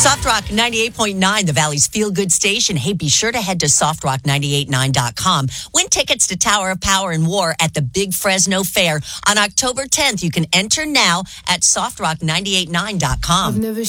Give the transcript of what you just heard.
Soft Rock 98.9, the Valley's feel-good station. Hey, be sure to head to softrock989.com. Win tickets to Tower of Power and War at the Big Fresno Fair on October 10th. You can enter now at softrock989.com. I've never